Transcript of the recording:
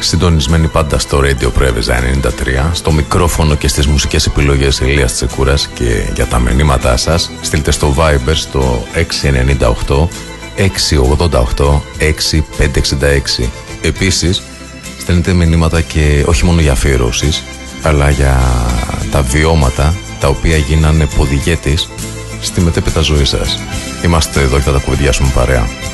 Συντονισμένοι πάντα στο Radio Preveza 93. Στο μικρόφωνο και στις μουσικές επιλογές Ηλίας Τσεκούρας. Και για τα μηνύματά σας στείλτε στο Viber στο 698 688 6566. Επίσης στέλνετε μηνύματα και όχι μόνο για αφιερώσεις, αλλά για τα βιώματα τα οποία γίνανε ποδηγέτης στη μετέπειτα ζωή σας. Είμαστε εδώ και θα τα κουβεντιάσουμε παρέα.